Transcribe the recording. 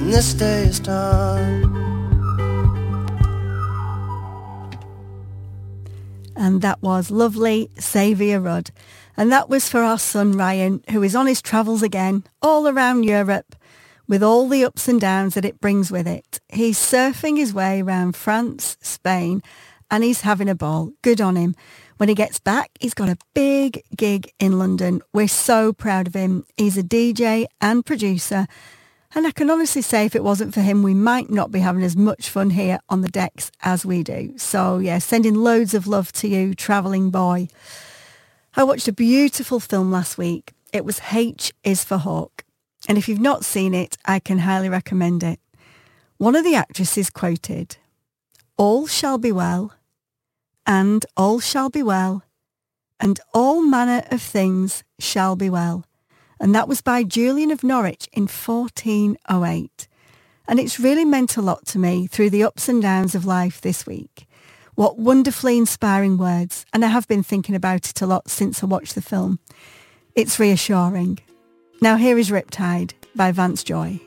when this day is done. And that was lovely Saviour Rudd. And that was for our son Ryan, who is on his travels again, all around Europe, with all the ups and downs that it brings with it. He's surfing his way around France, Spain, and he's having a ball. Good on him. When he gets back, he's got a big gig in London. We're so proud of him. He's a DJ and producer. And I can honestly say if it wasn't for him, we might not be having as much fun here on the decks as we do. So yeah, sending loads of love to you, travelling boy. I watched a beautiful film last week. It was H is for Hawk. And if you've not seen it, I can highly recommend it. One of the actresses quoted, "All shall be well, and all shall be well, and all manner of things shall be well." And that was by Julian of Norwich in 1408. And it's really meant a lot to me through the ups and downs of life this week. What wonderfully inspiring words. And I have been thinking about it a lot since I watched the film. It's reassuring. Now here is Riptide by Vance Joy.